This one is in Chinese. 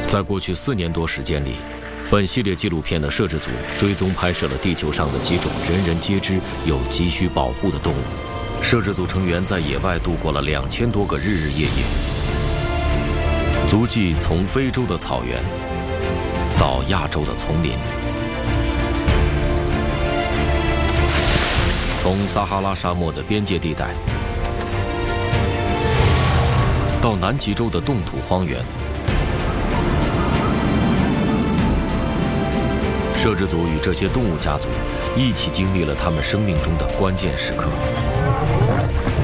在过去4年多时间里，本系列纪录片的摄制组追踪拍摄了地球上的几种人人皆知又急需保护的动物。摄制组成员在野外度过了2000多个日日夜夜，足迹从非洲的草原到亚洲的丛林，从撒哈拉沙漠的边界地带到南极洲的冻土荒原。摄制组与这些动物家族一起经历了他们生命中的关键时刻。